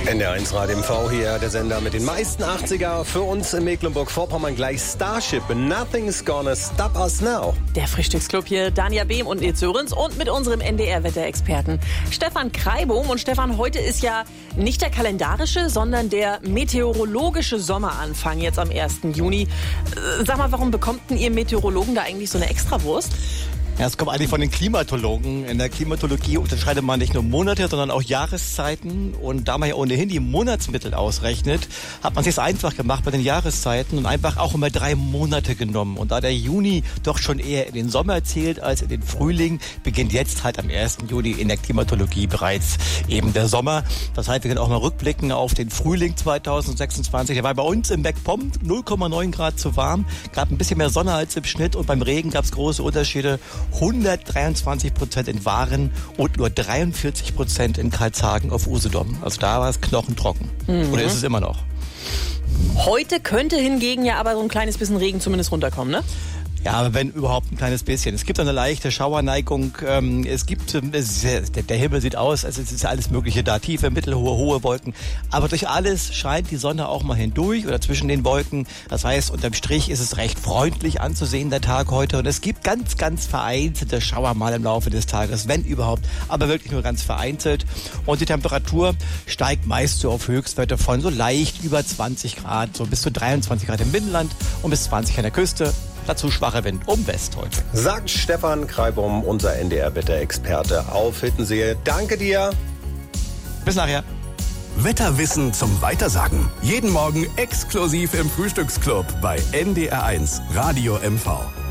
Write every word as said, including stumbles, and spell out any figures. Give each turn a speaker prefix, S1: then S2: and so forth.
S1: N D R eins Radio M V hier, der Sender mit den meisten achtziger. Für uns in Mecklenburg-Vorpommern gleich Starship. Nothing's gonna stop us now.
S2: Der Frühstücksclub hier, Danja Behm und Nils Sörensen und mit unserem N D R-Wetterexperten Stefan Kreibum. Und Stefan, heute ist ja nicht der kalendarische, sondern der meteorologische Sommeranfang jetzt am ersten Juni. Sag mal, warum bekommt denn ihr Meteorologen da eigentlich so eine Extrawurst?
S3: Ja, es kommt eigentlich von den Klimatologen. In der Klimatologie unterscheidet man nicht nur Monate, sondern auch Jahreszeiten. Und da man ja ohnehin die Monatsmittel ausrechnet, hat man es sich einfach gemacht bei den Jahreszeiten und einfach auch immer drei Monate genommen. Und da der Juni doch schon eher in den Sommer zählt als in den Frühling, beginnt jetzt halt am ersten Juni in der Klimatologie bereits eben der Sommer. Das heißt, wir können auch mal rückblicken auf den Frühling zweitausendsechsundzwanzig. Der war bei uns im Meckpomm null Komma neun Grad zu warm, gab ein bisschen mehr Sonne als im Schnitt und beim Regen gab es große Unterschiede. hundertdreiundzwanzig Prozent in Waren und nur dreiundvierzig Prozent in Karlshagen auf Usedom. Also da war es knochentrocken. Mhm. Oder ist es immer noch?
S2: Heute könnte hingegen ja aber so ein kleines bisschen Regen zumindest runterkommen, ne?
S3: Ja, aber wenn überhaupt ein kleines bisschen. Es gibt eine leichte Schauerneigung. Es gibt, der Himmel sieht aus, also es ist alles Mögliche da. Tiefe, mittelhohe, hohe Wolken. Aber durch alles scheint die Sonne auch mal hindurch oder zwischen den Wolken. Das heißt, unterm Strich ist es recht freundlich anzusehen, der Tag heute. Und es gibt ganz, ganz vereinzelte Schauer mal im Laufe des Tages, wenn überhaupt. Aber wirklich nur ganz vereinzelt. Und die Temperatur steigt meist so auf Höchstwerte von so leicht über zwanzig Grad, so bis zu dreiundzwanzig Grad im Binnenland und bis zwanzig an der Küste. Dazu schwacher Wind um West heute.
S1: Sagt Stefan Kreibum, unser N D R-Wetterexperte auf Hittensee. Danke dir.
S3: Bis nachher.
S4: Wetterwissen zum Weitersagen. Jeden Morgen exklusiv im Frühstücksclub bei N D R eins Radio M V.